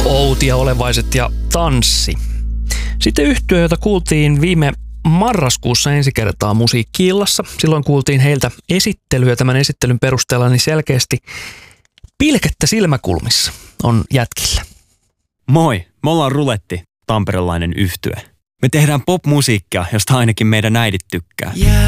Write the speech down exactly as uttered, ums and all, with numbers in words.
Outi ja Olevaiset ja Tanssi. Sitten yhtye, jota kuultiin viime marraskuussa ensi kertaa Musiikki-illassa. Silloin kuultiin heiltä esittelyä. Tämän esittelyn perusteella niin selkeästi pilkettä silmäkulmissa on jätkillä. Moi, me ollaan Ruletti, tamperelainen yhtye. Me tehdään popmusiikkia, josta ainakin meidän äidit tykkää.